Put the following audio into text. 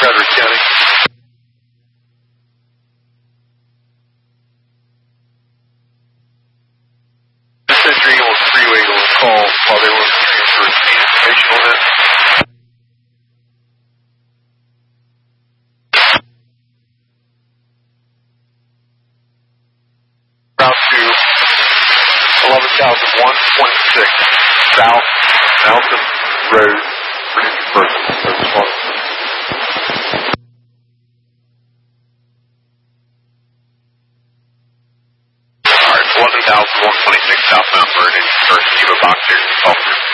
Carteret County. Century Eagle and Freeway Eagle was called while they were transferring speed information on it. Route to 11,126 South Mountain Road, Virginia First. Alright, 11,126 South Mountain Road, First, Eva Box here,